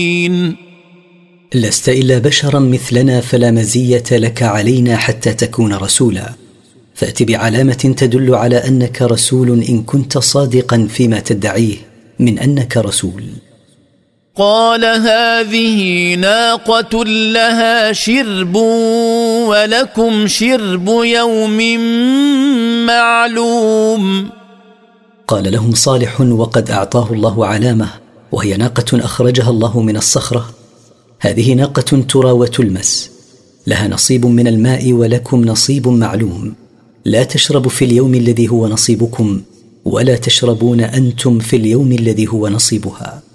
لست إلا بشرا مثلنا فلا مزية لك علينا حتى تكون رسولا، فأت بعلامة تدل على أنك رسول إن كنت صادقا فيما تدعيه من أنك رسول. قال هذه ناقة لها شرب ولكم شرب يوم معلوم. قال لهم صالح وقد أعطاه الله علامة، وهي ناقة أخرجها الله من الصخرة. هذه ناقة ترى وتلمس، لها نصيب من الماء ولكم نصيب معلوم، لا تشرب في اليوم الذي هو نصيبكم ولا تشربون أنتم في اليوم الذي هو نصيبها.